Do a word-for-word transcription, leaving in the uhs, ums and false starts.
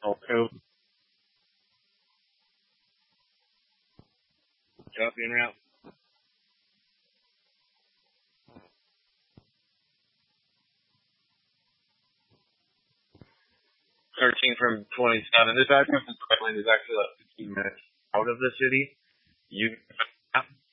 Cool. Yep, in route. thirteen from twenty-seven. This address is is actually like fifteen minutes out of the city. You